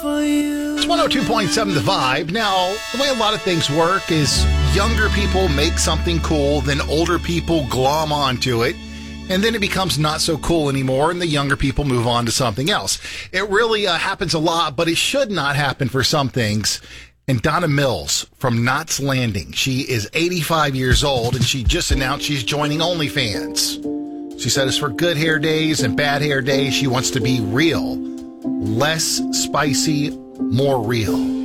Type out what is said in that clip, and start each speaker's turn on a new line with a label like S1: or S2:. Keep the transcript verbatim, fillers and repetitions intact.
S1: It's one oh two point seven The Vibe. Now, the way a lot of things work is younger people make something cool, then older people glom onto it, and then it becomes not so cool anymore, and the younger people move on to something else. It really uh, happens a lot, but it should not happen for some things. And Donna Mills from Knots Landing, she is eighty-five years old, and she just announced she's joining OnlyFans. She said it's for good hair days and bad hair days. She wants to be real. Less spicy, more real.